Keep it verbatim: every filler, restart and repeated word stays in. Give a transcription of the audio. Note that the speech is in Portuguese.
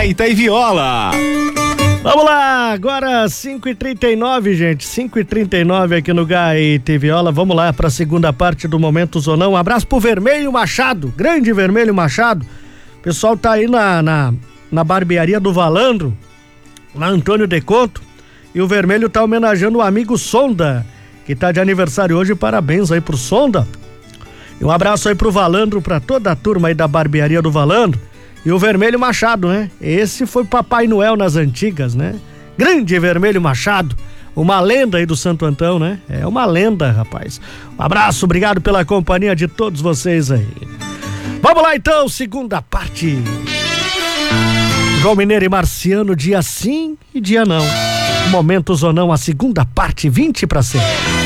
Gaita e Viola. Vamos lá, agora cinco e trinta e nove, gente, cinco e trinta e nove aqui no Gaita e Viola. Vamos lá para a segunda parte do Momento Zonão. Um abraço pro Vermelho Machado, grande Vermelho Machado. O pessoal tá aí na, na, na barbearia do Valandro, na Antônio Deconto, e o Vermelho tá homenageando o amigo Sonda, que tá de aniversário hoje. Parabéns aí pro Sonda. E um abraço aí pro Valandro, pra toda a turma aí da barbearia do Valandro. E o Vermelho Machado, né? Esse foi Papai Noel nas antigas, né? Grande Vermelho Machado, uma lenda aí do Santo Antão, né? É uma lenda, rapaz. Um abraço, obrigado pela companhia de todos vocês aí. Vamos lá então, segunda parte. João Mineiro e Marciano, dia sim e dia não. Momento Zonão, a segunda parte, vinte para cem.